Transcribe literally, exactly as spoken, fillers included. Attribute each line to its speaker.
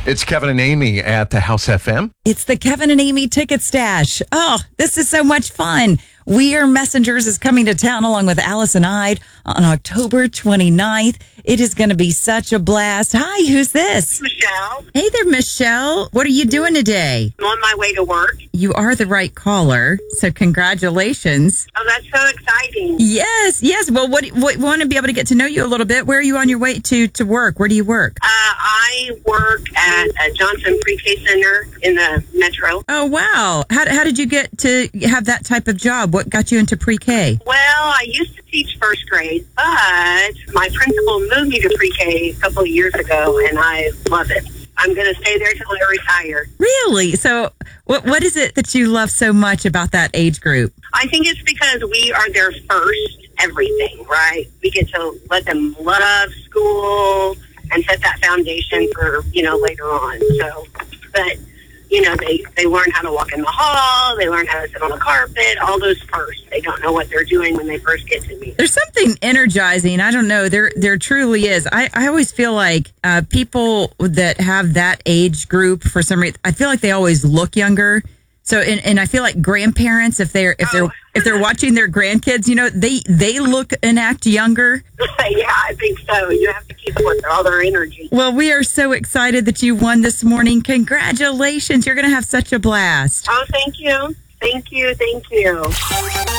Speaker 1: It's Kevin and Amy at the House F M.
Speaker 2: It's the Kevin and Amy Ticket Stash. Oh, this is so much fun. We Are Messengers is coming to town along with Allison Hyde on October twenty-ninth. It is going to be such a blast. Hi, who's this?
Speaker 3: Michelle.
Speaker 2: Hey there, Michelle. What are you doing today?
Speaker 3: I'm on my way to work.
Speaker 2: You are the right caller, so congratulations.
Speaker 3: Oh, that's so exciting.
Speaker 2: Yes, yes. Well, what, what want to be able to get to know you a little bit. Where are you on your way to, to work? Where do you work?
Speaker 3: Uh, I work at a Johnson Pre-K Center in the Metro.
Speaker 2: Oh, wow. How, how did you get to have that type of job? What got you into pre-K?
Speaker 3: Well, I used to teach first grade, but my principal moved me to pre-K a couple of years ago, and I love it. I'm going to stay there till I retire.
Speaker 2: Really? So what what is it that you love so much about that age group?
Speaker 3: I think it's because we are their first everything, right? We get to let them love school and set that foundation for, you know, later on. So, but, you know, they, they learn how to walk in the hall, they learn how to sit on the carpet, all those first. They don't know what they're doing when they first get to me.
Speaker 2: There's something energizing. I don't know. There there truly is. I, I always feel like uh, people that have that age group, for some reason, I feel like they always look younger. So, and, and I feel like grandparents, if they're if they're
Speaker 3: Oh.
Speaker 2: if they're watching their grandkids, you know, they they look and act younger.
Speaker 3: Yeah, I think so. You have to keep up with all their energy.
Speaker 2: Well, we are so excited that you won this morning. Congratulations! You're going to have such a blast.
Speaker 3: Oh, thank you. Thank you. Thank you.